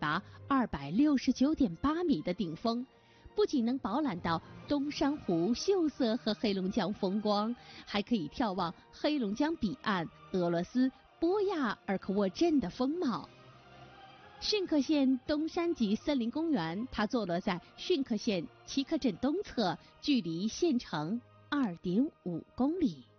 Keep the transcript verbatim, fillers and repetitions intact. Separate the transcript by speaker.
Speaker 1: 拔二百六十九点八米的顶峰，不仅能饱览到东山湖秀色和黑龙江风光，还可以眺望黑龙江彼岸俄罗斯波亚尔科沃镇的风貌。逊克县东山脊森林公园，它坐落在逊克县齐克镇东侧，距离县城二点五公里。